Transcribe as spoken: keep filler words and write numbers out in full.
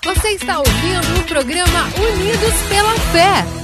Você está ouvindo o programa Unidos pela Fé.